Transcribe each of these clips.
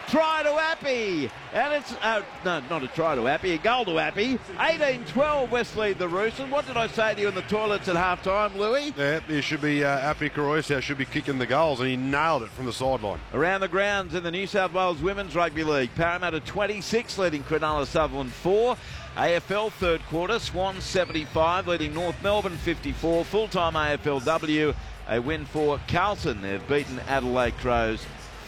Try to Appy, and it's no, not a try to Appy, a goal to Appy. 18-12 West lead the Roosters. What did I say to you in the toilets at half time, Louis? Yeah, there should be Appy Koroisau should be kicking the goals, and he nailed it from the sideline. Around the grounds in the New South Wales Women's Rugby League, Parramatta 26 leading Cronulla Sutherland 4. AFL third quarter, Swans 75 leading North Melbourne 54. Full-time AFLW, a win for Carlton. They've beaten Adelaide Crows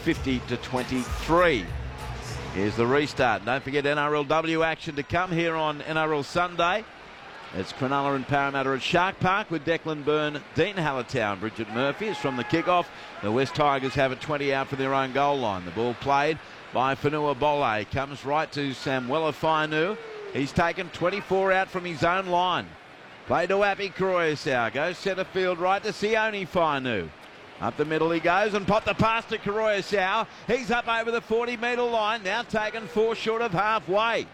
50-23. Here's the restart. Don't forget NRLW action to come here on NRL Sunday. It's Cronulla and Parramatta at Shark Park with Declan Byrne, Dean Hallitown. Bridget Murphy is from the kickoff. The West Tigers have it 20 out for their own goal line. The ball played by Fanua Bole. Comes right to Samuela Fainu. He's taken 24 out from his own line. Play to Appy Koroisau. Goes centre field right to Sione Fainu. Up the middle he goes and popped the pass to Koroisau. He's up over the 40-metre line. Now taken 4 short of halfway.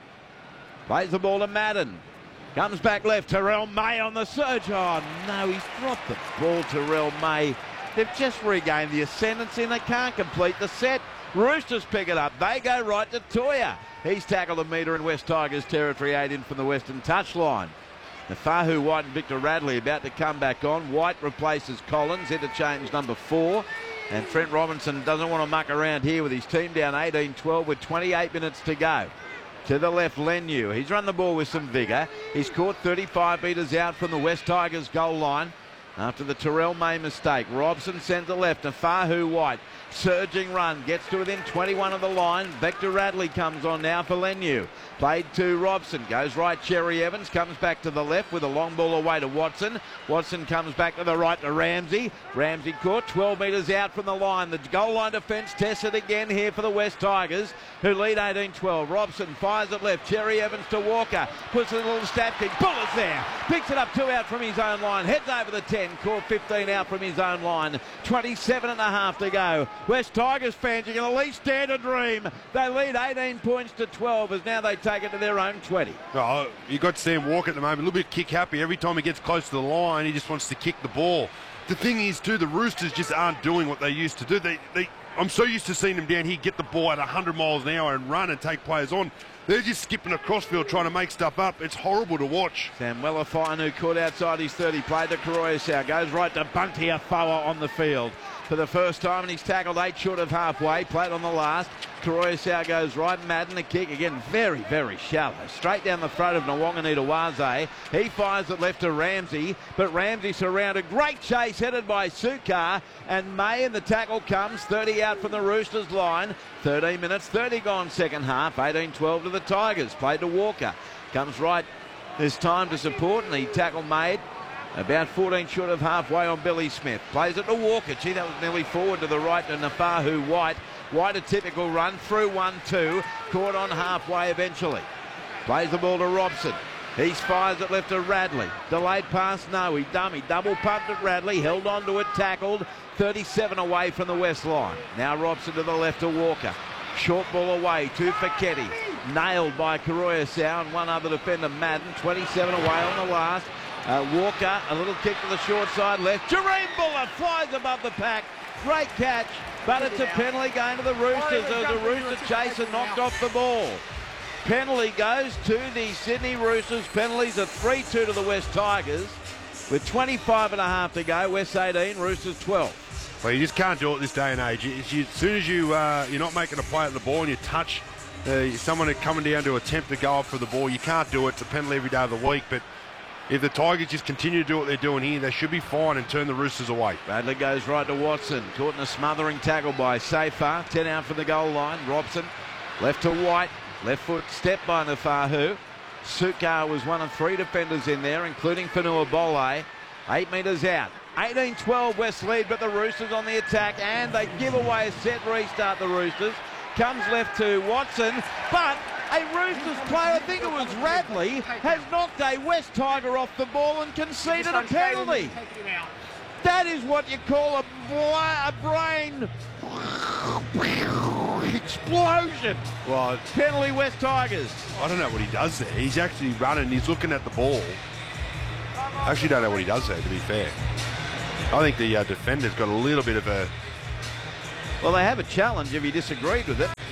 Plays the ball to Madden. Comes back left. Terrell May on the surge. Oh, no, he's dropped the ball, Terrell May. They've just regained the ascendancy and they can't complete the set. Roosters pick it up. They go right to Toya. He's tackled a metre in West Tigers territory, 8 in from the western touchline. Nafahu, White and Victor Radley about to come back on. White replaces Collins, interchange number 4. And Trent Robinson doesn't want to muck around here with his team down 18-12 with 28 minutes to go. To the left, Leniu. He's run the ball with some vigour. He's caught 35 metres out from the West Tigers goal line after the Terrell May mistake. Robson sends it left. Nafahu, White. Surging run, gets to within 21 of the line. Victor Radley comes on now for Leniu. Played to Robson, goes right, Cherry Evans, comes back to the left with a long ball away to Watson. Watson comes back to the right to Ramsey. Ramsey caught 12 metres out from the line. The goal line defence tested again here for the West Tigers, who lead 18-12. Robson fires it left, Cherry Evans to Walker, puts a little stab kick, bullets there, picks it up 2 out from his own line, heads over the 10, caught 15 out from his own line, 27 and a half to go. West Tigers fans are going to at least dare to dream. They lead 18 points to 12 as now they take it to their own 20. Oh, you've got Sam Walker at the moment, a little bit kick happy. Every time he gets close to the line, he just wants to kick the ball. The thing is, too, the Roosters just aren't doing what they used to do. I'm so used to seeing them down here get the ball at 100 miles an hour and run and take players on. They're just skipping across field trying to make stuff up. It's horrible to watch. Samuela Fainu caught outside his 30, played to Koroisau, goes right to Bunty Afoa on the field for the first time, and he's tackled 8 short of halfway, played on the last. Koroisau goes right, Madden the kick, again very, very shallow, straight down the throat of Nwanganita-Waze. He fires it left to Ramsey, but Ramsey surrounded, great chase headed by Sukar, and May, and the tackle comes, 30 out from the Roosters line, 13 minutes, 30 gone second half, 18-12 to the Tigers, played to Walker, comes right this time to support, and the tackle made about 14 short of halfway on Billy Smith. Plays it to Walker. Gee, that was nearly forward to the right to Nafahu White. White a typical run through 1-2. Caught on halfway eventually. Plays the ball to Robson. He fires it left to Radley. Delayed pass, no, he dummy. Double pumped at Radley. Held on to it, tackled. 37 away from the west line. Now Robson to the left to Walker. Short ball away to Feketi. Nailed by Koroisau and one other defender, Madden. 27 away on the last. Walker, a little kick to the short side left. Jareem Buller flies above the pack. Great catch, but it's a penalty going to the Roosters. There was a Rooster chase and knocked off the ball. Penalty goes to the Sydney Roosters. Penalties are 3-2 to the West Tigers. With 25 and a half to go, West 18, Roosters 12. Well, you just can't do it this day and age. As soon as you're not making a play at the ball and you touch someone coming down to attempt to go up for the ball, you can't do it. It's a penalty every day of the week, but if the Tigers just continue to do what they're doing here, they should be fine and turn the Roosters away. Bradley goes right to Watson. Caught in a smothering tackle by Safar. 10 out from the goal line. Robson left to White. Left foot step by Nafahu. Sukar was one of 3 defenders in there, including Fanua Bole. 8 metres out. 18-12 West lead, but the Roosters on the attack, and they give away a set restart, the Roosters. Comes left to Watson, but a Roosters player, I think it was Radley, has knocked a West Tiger off the ball and conceded a penalty. That is what you call a brain explosion. Well, penalty West Tigers. I don't know what he does there. He's actually running, he's looking at the ball. I actually don't know what he does there, to be fair. I think the defender's got a little bit of a... Well, they have a challenge if he disagreed with it.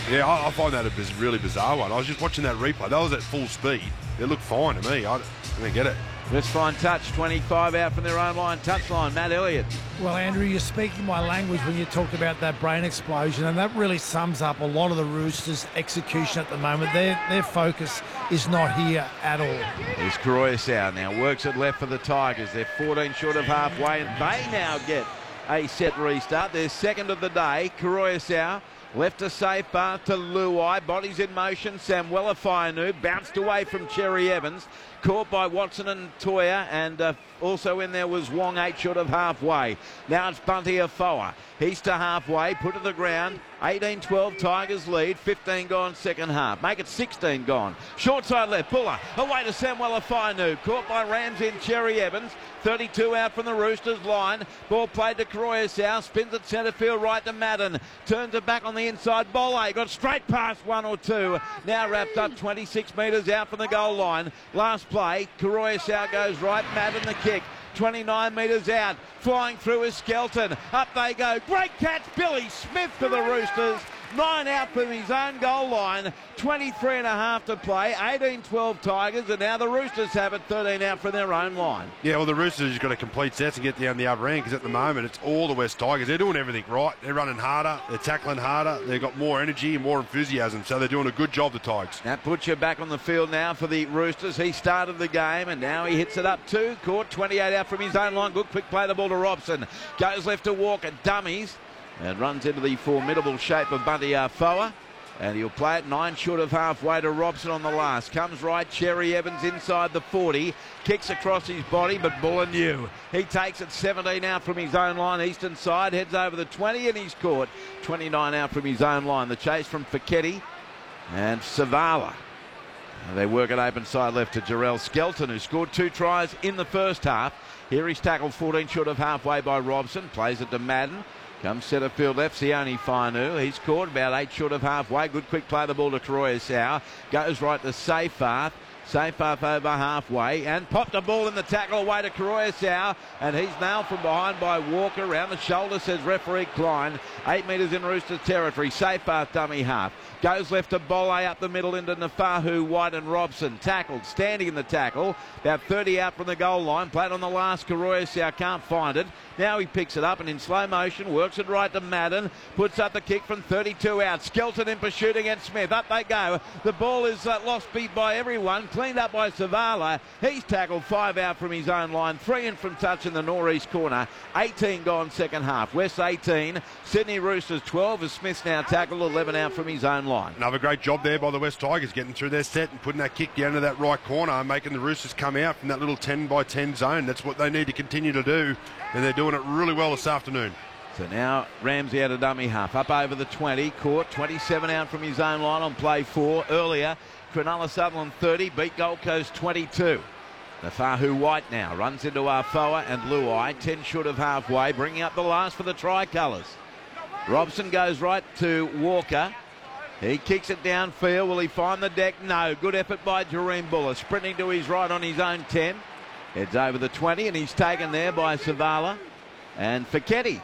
Yeah, I find that a really bizarre one. I was just watching that replay. That was at full speed. It looked fine to me. I don't get it. Just fine touch, 25 out from their own line, touchline, Matt Elliott. Well, Andrew, you're speaking my language when you talked about that brain explosion, and that really sums up a lot of the Roosters' execution at the moment. Their focus is not here at all. Here's Koroisau now, works it left for the Tigers. They're 14 short of halfway, and they now get a set restart. Their second of the day. Koroisau left a safe path to Luai. Bodies in motion. Samuela Fainu bounced away from Cherry Evans. Caught by Watson and Toya, and also in there was Wong, 8 short of halfway. Now it's Bunty Afoa. He's to halfway, put to the ground. 18-12 Tigers lead, 15 gone second half. Make it 16 gone. Short side left, Puller away to Samuela Fainu. Caught by Ramsey and Cherry Evans. 32 out from the Roosters line. Ball played to Koroisau. Spins at centre field right to Madden. Turns it back on the inside. Bolle got straight past 1 or 2. Now wrapped up 26 metres out from the goal line. Last play, Koroisau goes right. Madden the kick. 29 metres out. Flying through is Skelton. Up they go. Great catch. Billy Smith for the Roosters. 9 out from his own goal line. 23 and a half to play. 18-12 Tigers, and now the Roosters have it. 13 out from their own line. Yeah, well, the Roosters have got to complete sets and get down the other end, because at the moment it's all the West Tigers. They're doing everything right. They're running harder. They're tackling harder. They've got more energy and more enthusiasm, so they're doing a good job, the Tigers. Now Butcher back on the field now for the Roosters. He started the game, and now he hits it up too. Caught 28 out from his own line. Good quick play the ball to Robson. Goes left to Walker. Dummies. And runs into the formidable shape of Bunty Afoa. And he'll play it 9 short of halfway to Robson on the last. Comes right, Cherry Evans inside the 40. Kicks across his body, but Buller knew. He takes it 17 out from his own line, eastern side. Heads over the 20 and he's caught. 29 out from his own line. The chase from Fiketti and Savala. And they work it open side left to Jarrell Skelton, who scored 2 tries in the first half. Here he's tackled 14 short of halfway by Robson. Plays it to Madden. Comes centre field left, Sione Fainu. He's caught about 8 short of halfway. Good quick play the ball to Koroisau. Goes right to Seyfarth. Seyfarth over halfway and popped a ball in the tackle away to Koroisau, and he's nailed from behind by Walker. Round the shoulder, says referee Klein. 8 metres in Roosters territory. Seyfarth dummy half. Goes left to Bolle up the middle into Nafahu, White and Robson. Tackled, standing in the tackle. About 30 out from the goal line. Played on the last. Koroisau can't find it. Now he picks it up and in slow motion works it right to Madden. Puts up the kick from 32 out. Skelton in pursuit against Smith. Up they go. The ball is lost beat by everyone. Cleaned up by Savala. He's tackled 5 out from his own line. 3 in from touch in the northeast corner. 18 gone second half. West 18. Sydney Roosters 12 as Smith's now tackled. 11 out from his own line. Another great job there by the West Tigers, getting through their set and putting that kick down to that right corner and making the Roosters come out from that little 10 by 10 zone. That's what they need to continue to do, and they're doing it really well this afternoon. So now Ramsey out of dummy half. Up over the 20. Caught 27 out from his own line on play 4. Earlier, Cronulla Sutherland 30. Beat Gold Coast 22. Nafahu White now runs into Afoa and Luai. 10 short of halfway. Bringing up the last for the Tricolours. Robson goes right to Walker. He kicks it downfield. Will he find the deck? No. Good effort by Jareem Buller. Sprinting to his right on his own 10. Heads over the 20 and he's taken there by Savala. And Fiketti,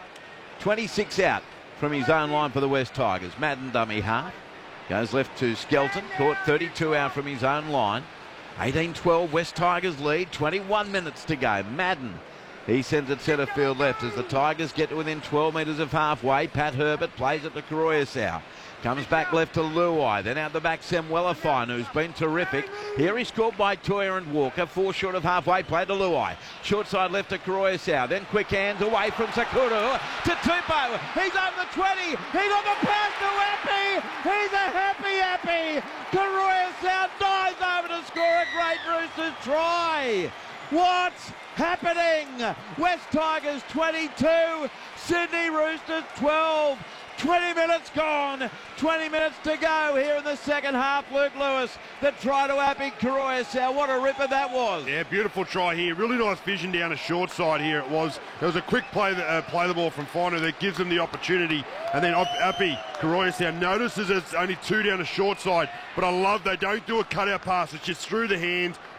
26 out from his own line for the West Tigers. Madden dummy half. Goes left to Skelton. Caught 32 out from his own line. 18-12 West Tigers lead. 21 minutes to go. Madden. He sends it centre field left as the Tigers get to within 12 metres of halfway. Pat Herbert plays it to Koroisau. Comes back left to Luai. Then out the back, Samuela Fine, who's been terrific. Here he's scored by Toya and Walker. 4 short of halfway. Play to Luai. Short side left to Koroisau. Then quick hands away from Sakuru to Tupou. He's over the 20. He's on the pass to Appy. He's a happy. Koroisau dives over to score a great Roosters try. What's happening? West Tigers 22, Sydney Roosters 12. 20 minutes gone, 20 minutes to go here in the second half. Luke Lewis, the try to Appy Koroisau. What a ripper that was. Yeah, beautiful try here. Really nice vision down the short side here. It was a quick play the ball from Finer that gives them the opportunity. And then Appy Koroisau notices it's only 2 down the short side. But I love they don't do a cutout pass. It's just through the hands.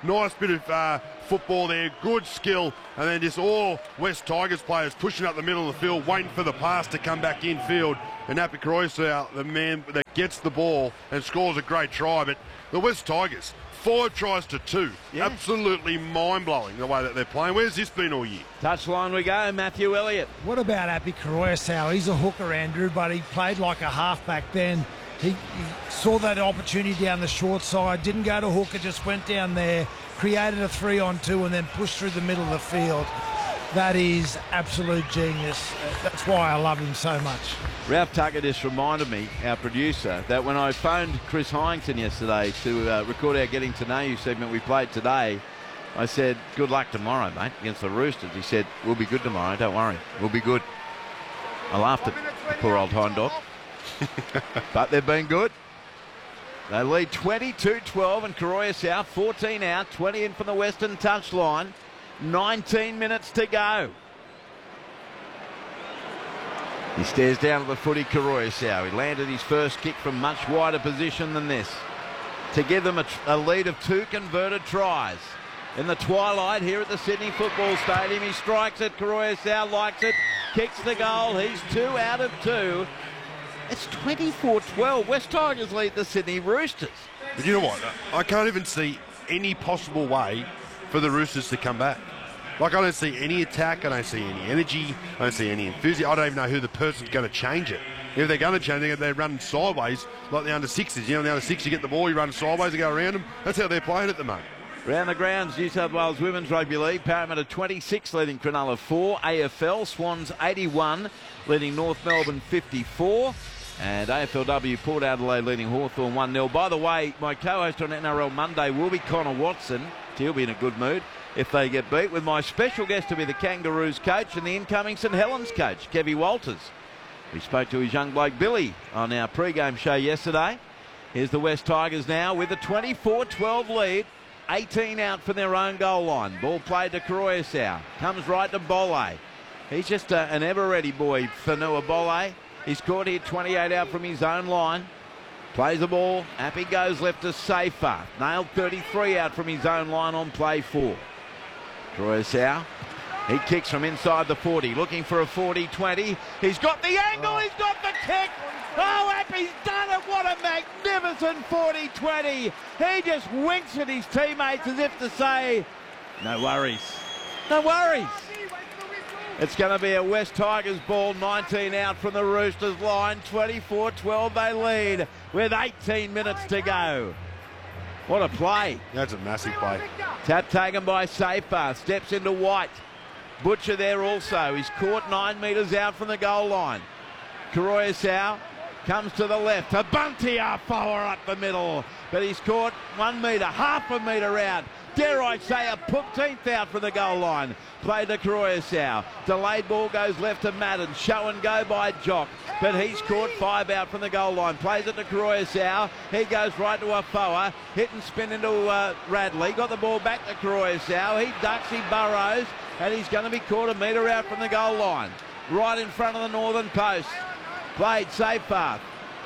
Nice bit of football there, good skill, and then just all West Tigers players pushing up the middle of the field, waiting for the pass to come back infield. And Api Koroisau, the man that gets the ball and scores a great try. But the West Tigers, 5 tries to 2. Yeah. Absolutely mind-blowing the way that they're playing. Where's this been all year? Touchline we go, Matthew Elliott. What about Api Koroisau? He's a hooker, Andrew, but he played like a halfback then. He saw that opportunity down the short side, didn't go to hooker, just went down there, created a 3-on-2 and then pushed through the middle of the field. That is absolute genius. That's why I love him so much. Ralph Tucker just reminded me, our producer, that when I phoned Chris Hyington yesterday to record our Getting to Know You segment we played today, I said, good luck tomorrow, mate, against the Roosters. He said, we'll be good tomorrow, don't worry, we'll be good. I laughed at the poor old hind dog. But they've been good. They lead 22-12 and Koroisau 14 out, 20 in from the western touchline. 19 minutes to go. He stares down at the footy, Koroisau. He landed his first kick from much wider position than this to give them a lead of 2 converted tries. In the twilight here at the Sydney Football Stadium, he strikes it. Koroisau likes it, kicks the goal. He's 2 out of 2. It's 24-12. West Tigers lead the Sydney Roosters. But you know what? I can't even see any possible way for the Roosters to come back. Like, I don't see any attack, I don't see any energy, I don't see any enthusiasm. I don't even know who the person's going to change it. If they're going to change it, they're running sideways like the under-6s. You know, the under-6, you get the ball, you run sideways, you go around them. That's how they're playing at the moment. Round the grounds, New South Wales Women's Rugby League, Parramatta 26 leading Cronulla 4, AFL, Swans 81 leading North Melbourne 54. And AFLW, Port Adelaide leading Hawthorn 1-0. By the way, my co-host on NRL Monday will be Connor Watson. He'll be in a good mood if they get beat, with my special guest to be the Kangaroos coach and the incoming St Helens coach, Kevy Walters. We spoke to his young bloke Billy on our pre-game show yesterday. Here's the West Tigers now with a 24-12 lead. 18 out from their own goal line. Ball played to Koroisau. Comes right to Bolle. He's just an ever-ready boy, Fanua Bolle. He's caught here 28 out from his own line. Plays the ball. Appy goes left to Safer. Nailed 33 out from his own line on play 4. Koroisau. He kicks from inside the 40. Looking for a 40-20. He's got the angle. He's got the kick. Oh, Appy's done it. What a magnificent 40-20. He just winks at his teammates as if to say, no worries. No worries. It's going to be a West Tigers ball, 19 out from the Roosters line, 24-12 they lead with 18 minutes to go. What a play. That's a massive play. Tap taken by Safer, steps into White. Butcher there also, he's caught 9 metres out from the goal line. Koroisau comes to the left, a Bunty Afoa up the middle, but he's caught 1 metre, half a metre out. Dare I say a 15th out from the goal line. Played to Koroisau. Delayed ball goes left to Madden. Show and go by Jock. But he's caught 5 out from the goal line. Plays it to Koroisau. He goes right to Afoa. Hit and spin into Radley. Got the ball back to Koroisau. He ducks, he burrows. And he's going to be caught a metre out from the goal line. Right in front of the northern post. Played safe path.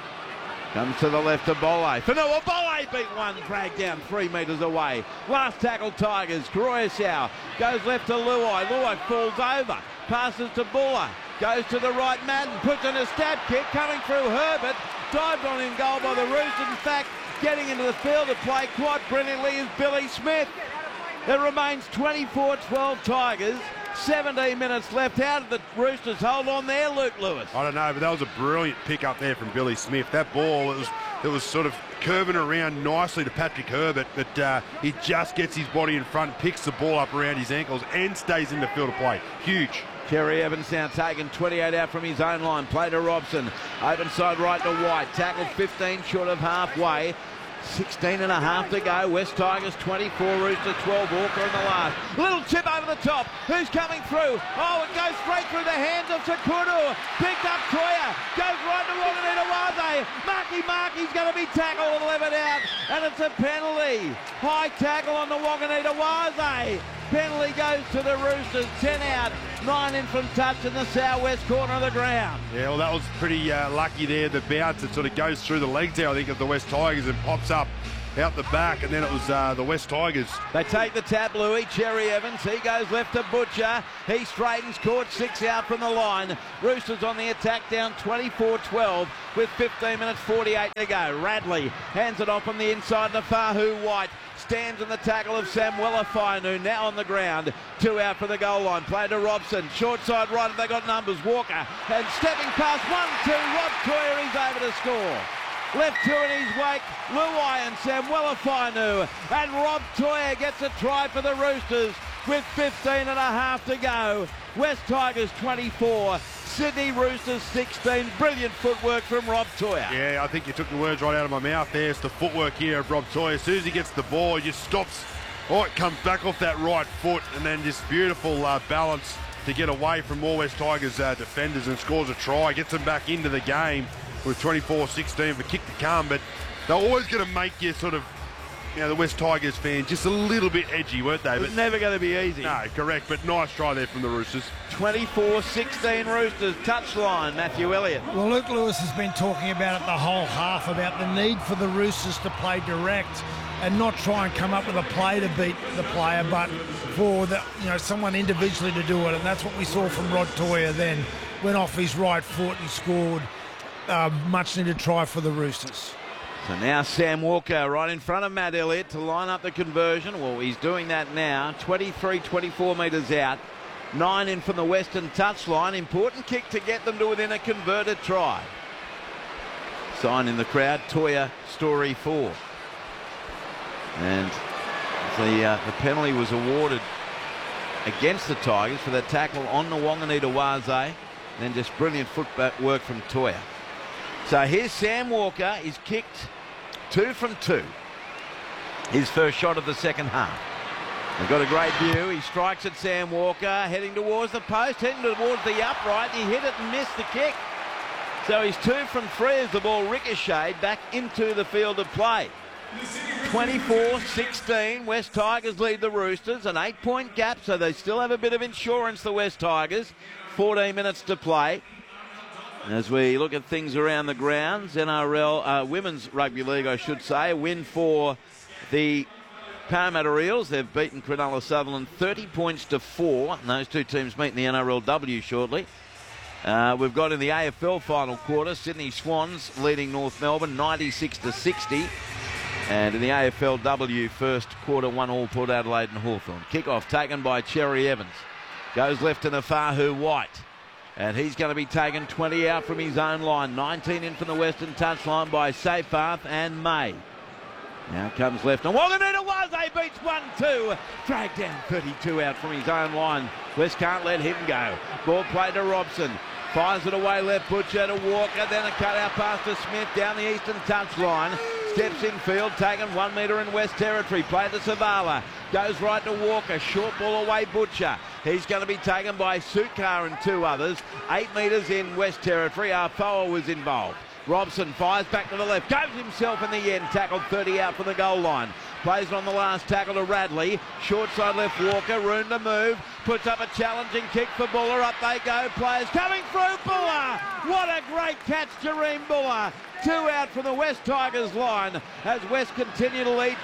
Comes to the left to Bolle. Fanua Bolle beat one, dragged down 3 metres away. Last tackle Tigers. Koroisau goes left to Luai. Luai falls over. Passes to Buller. Goes to the right, Madden. Puts in a stab kick coming through Herbert. Dived on in goal by the Roosters. In fact, getting into the field to play quite brilliantly is Billy Smith. It remains 24-12 Tigers. 17 minutes left. How did the Roosters hold on there, Luke Lewis? I don't know, but that was a brilliant pick up there from Billy Smith. That ball, it was sort of curving around nicely to Patrick Herbert, but he just gets his body in front, picks the ball up around his ankles and stays in the field of play. Huge. Kerry Evans now taken 28 out from his own line. Play to Robson. Open side right to White. Tackled 15 short of halfway. 16 and a half to go. West Tigers 24, Roosters 12. Walker in the last. Little tip over the top. Who's coming through? Oh, it goes straight through the hands of Sakuru. Picked up Koya. Goes right to Wanganita-Waze. Marky's going to be tackled 11 out. And it's a penalty. High tackle on the Wanganita-Waze. Penalty goes to the Roosters. 10 out. 9 in from touch in the southwest corner of the ground. Yeah, well, that was pretty lucky there. The bounce, it sort of goes through the legs there, I think, of the West Tigers and pops up out the back, and then it was the West Tigers. They take the tap, Louis. Cherry Evans, he goes left to Butcher. He straightens, caught 6 out from the line. Roosters on the attack, down 24-12 with 15 minutes 48 to go. Radley hands it off on the inside to Fahu White. Stands in the tackle of Samuela Fainu, now on the ground. 2 out for the goal line. Play to Robson. Short side right, they got numbers. Walker, and stepping past 1-2. Rob Toyer, he's over to score. Left 2 in his wake, Luai and Samuela Fainu. And Rob Toyer gets a try for the Roosters with 15 and a half to go. West Tigers 24, Sydney Roosters 16. Brilliant footwork from Rob Toyer. Yeah, I think you took the words right out of my mouth there. It's the footwork here of Rob Toyer. As soon as he gets the ball, he just stops. Oh, it comes back off that right foot, and then just beautiful balance to get away from all West Tigers defenders and scores a try. Gets them back into the game with 24-16 for kick to come. But they're always going to make you sort of, you know, the West Tigers fans just a little bit edgy, weren't they? It's never going to be easy. No, correct, but nice try there from the Roosters. 24-16 Roosters, touchline, Matthew Elliott. Well, Luke Lewis has been talking about it the whole half, about the need for the Roosters to play direct and not try and come up with a play to beat the player, but for the, someone individually to do it. And that's what we saw from Rod Toyer then. Went off his right foot and scored much needed try for the Roosters. So now Sam Walker right in front of Matt Elliott to line up the conversion. Well, he's doing that now. 24 metres out. 9 in from the western touchline. Important kick to get them to within a converted try. Sign in the crowd, Toyer Story 4. And the penalty was awarded against the Tigers for that tackle on Nwanganita Waze. Then just brilliant footwork from Toyer. So here's Sam Walker. He's kicked 2 from 2. His first shot of the second half. They've got a great view. He strikes at Sam Walker, heading towards the post, heading towards the upright. He hit it and missed the kick. So he's 2 from 3 as the ball ricocheted back into the field of play. 24-16, West Tigers lead the Roosters, an 8-point gap, so they still have a bit of insurance, the West Tigers. 14 minutes to play. As we look at things around the grounds, NRL, Women's Rugby League, I should say, a win for the Parramatta Eels. They've beaten Cronulla Sutherland 30 points to 4, and those two teams meet in the NRLW shortly. We've got in the AFL final quarter, Sydney Swans leading North Melbourne 96-60. And in the AFLW first quarter, 1-1 Port Adelaide and Hawthorn. Kickoff taken by Cherry Evans. Goes left to Nafahu White. And he's going to be taken 20 out from his own line. 19 in from the western touchline by Seyfarth and May. Now comes left. And Wanganita Waze beats 1-2. Dragged down 32 out from his own line. West can't let him go. Ball played to Robson. Fires it away left, Butcher to Walker. Then a cut out pass to Smith down the eastern touchline. Steps in field, taken 1 metre in West Territory. Play to Savala. Goes right to Walker. Short ball away, Butcher. He's going to be taken by Sukar and 2 others. 8 metres in West Territory. Arfoa was involved. Robson fires back to the left. Goes himself in the end. Tackled 30 out for the goal line. Plays it on the last tackle to Radley. Short side left Walker. Room to move. Puts up a challenging kick for Buller. Up they go. Players coming through. Buller. What a great catch, Jareem Buller. 2 out from the West Tigers line as West continue to lead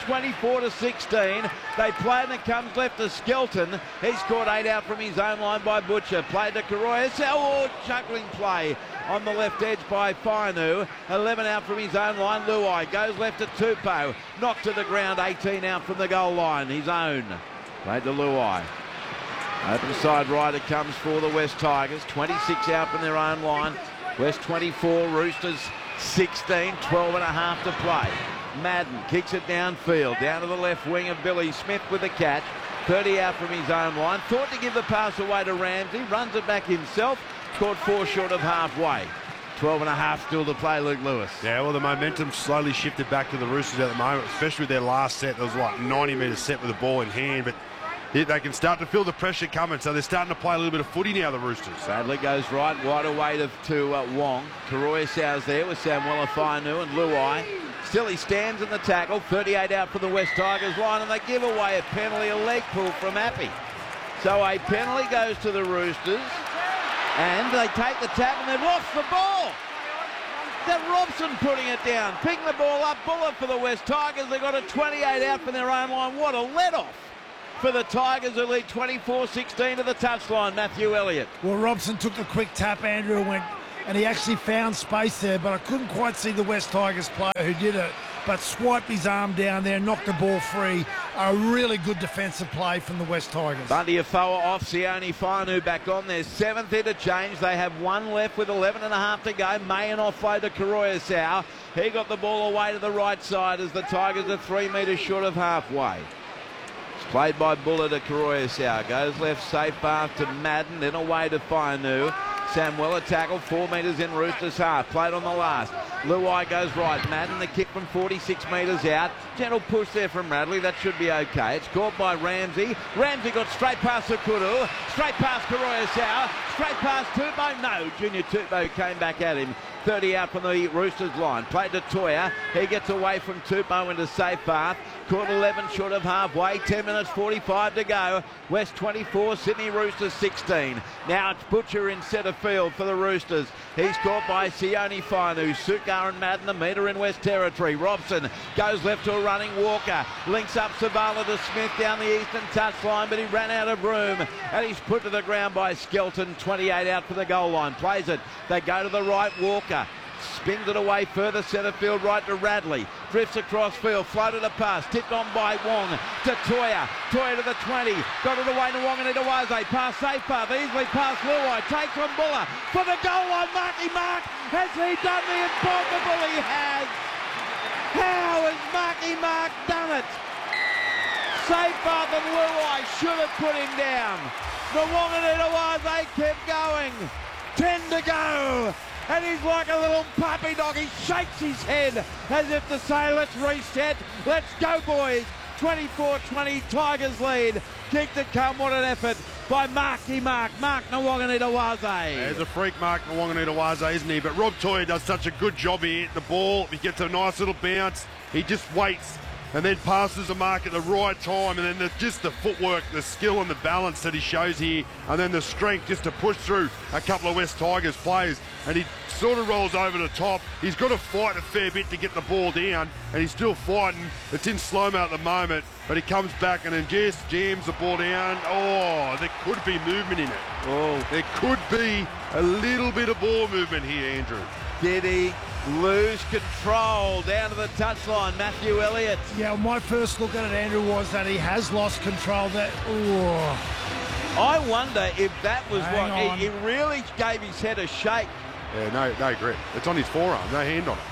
24-16. They play and it comes left to Skelton. He's caught 8 out from his own line by Butcher. Played to Karoya. Oh, juggling play on the left edge by Fainu. 11 out from his own line. Luai goes left to Tupou. Knocked to the ground. 18 out from the goal line. His own. Played to Luai. Open side right it comes for the West Tigers. 26 out from their own line. West 24, Roosters 16, 12 and a half to play. Madden kicks it downfield, down to the left wing of Billy Smith with the catch. 30 out from his own line. Thought to give the pass away to Ramsey. Runs it back himself. Caught 4 short of halfway. 12 and a half still to play, Luke Lewis. Yeah, well, the momentum slowly shifted back to the Roosters at the moment, especially with their last set. There was like 90 metres set with the ball in hand, but they can start to feel the pressure coming, so they're starting to play a little bit of footy now, the Roosters. Bradley goes right, wide away to Wong. Karoya Sow's there with Samuela Fainu and Luai. Still he stands in the tackle. 38 out for the West Tigers line, and they give away a penalty, a leg pull from Appy. So a penalty goes to the Roosters, and they take the tap and they've lost the ball. That Robson putting it down. Picking the ball up. Bullet for the West Tigers. They've got a 28 out from their own line. What a let-off for the Tigers, who lead 24-16 to the touchline. Matthew Elliott. Well, Robson took the quick tap, Andrew, and he actually found space there, but I couldn't quite see the West Tigers player who did it, but swiped his arm down there, knocked the ball free. A really good defensive play from the West Tigers. Bundy Afoa off, Sione Fainu back on their 7th interchange. They have one left with 11.5 to go. Mayan offload to Karoyasau. He got the ball away to the right side as the Tigers are 3 metres short of halfway. It's played by Buller to Karoyasau. Goes left, safe path to Madden, then away to Fainu. Samuela tackle 4 metres in Roosters half. Played on the last. Luai goes right. Madden the kick from 46 metres out. Gentle push there from Radley. That should be okay. It's caught by Ramsey. Ramsey got straight past Sukuru. Straight past Karoyasau. Straight past Tupou. No, Junior Tupou came back at him. 30 out from the Roosters line. Played to Toya. He gets away from Tupou into safe path. Caught 11 short of halfway. 10 minutes 45 to go. West 24, Sydney Roosters 16. Now it's Butcher in centre field for the Roosters. He's caught by Sione Fainu. Sukar and Madden a metre in West Territory. Robson goes left to a running Walker. Links up Savala to Smith down the eastern touchline, but he ran out of room. And he's put to the ground by Skelton. 28 out for the goal line. Plays it. They go to the right. Walker spins it away further centre field right to Radley. Drifts across field, floated a pass, tipped on by Wong to Toya. Toya to the 20, got it away to Wong and Itawaze. Pass safe path, easily past Luai. Takes on Buller for the goal line. Marky Mark, has he done the impossible? He has. How has Marky Mark done it? Safe path and Luai should have put him down. The Wong and Itawaze kept going. 10 to go. And he's like a little puppy dog. He shakes his head as if to say, let's reset. Let's go, boys. 24-20, Tigers lead. Kick to come. What an effort by Marky Mark. Mark Nawonganitawaze. There's a freak Mark Nawonganitawaze, isn't he? But Rob Toya does such a good job here at the ball. He gets a nice little bounce. He just waits and then passes the mark at the right time, and then just the footwork, the skill and the balance that he shows here, and then the strength just to push through a couple of West Tigers players, and he sort of rolls over the top. He's got to fight a fair bit to get the ball down, and he's still fighting. It's in slow-mo at the moment, but he comes back and then just jams the ball down. Oh, there could be movement in it. Oh, there could be a little bit of ball movement here, Andrew. Did he lose control down to the touchline? Matthew Elliott. Yeah, my first look at it, Andrew, was that he has lost control. I wonder if that was Hang what on. he really gave his head a shake. Yeah, no grip. It's on his forearm, no hand on it.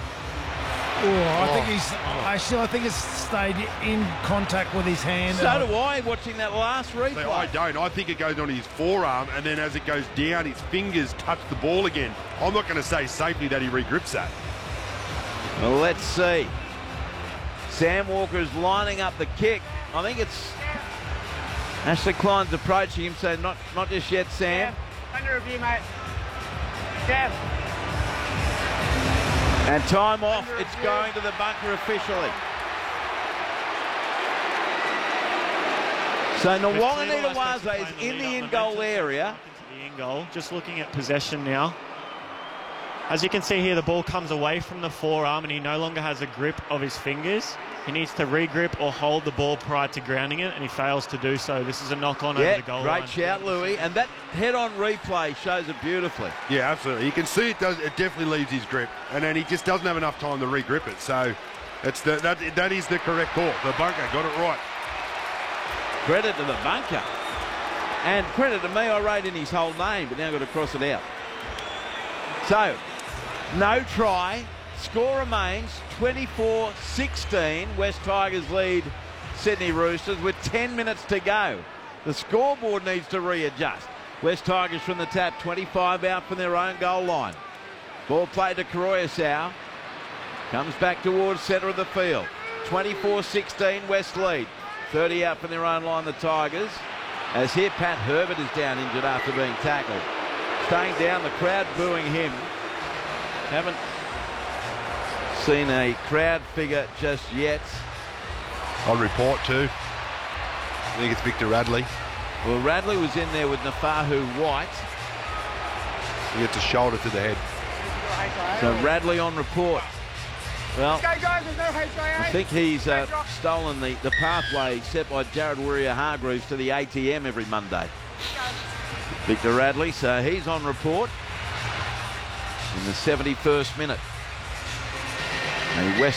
I think it's stayed in contact with his hand. So do I, watching that last replay. I don't. I think it goes on his forearm, and then as it goes down, his fingers touch the ball again. I'm not going to say safely that he regrips that. Well, let's see. Sam Walker's lining up the kick. I think it's Ashley Klein's approaching him, so not just yet, Sam. Yeah, under review, mate. Jeff. And time off. It's going to the bunker officially. So Nawonganitawaze is in the in-goal area. The in-goal. Just looking at possession now. As you can see here, the ball comes away from the forearm and he no longer has a grip of his fingers. He needs to re-grip or hold the ball prior to grounding it, and he fails to do so. This is a knock-on over the goal line. Great shout, Louis. And that head-on replay shows it beautifully. Yeah, absolutely. You can see it definitely leaves his grip, and then he just doesn't have enough time to re-grip it. So it's that is the correct call. The bunker got it right. Credit to the bunker. And credit to me, I wrote in his whole name, but now I've got to cross it out. So, no try. Score remains 24-16. West Tigers lead Sydney Roosters with 10 minutes to go. The scoreboard needs to readjust. West Tigers from the tap, 25 out from their own goal line. Ball played to Karoyasau. Comes back towards centre of the field. 24-16, West lead. 30 out from their own line, the Tigers. As here, Pat Herbert is down injured after being tackled. Staying down, the crowd booing him. Haven't seen a crowd figure just yet. On report too. I think it's Victor Radley. Well, Radley was in there with Nafahu White. He gets a shoulder to the head. HIA. So Radley on report. Well, Let's go, guys. There's no HIA. I think he's stolen the pathway set by Jared Warrior-Hargreaves to the ATM every Monday. Victor Radley, so he's on report in the 71st minute. A West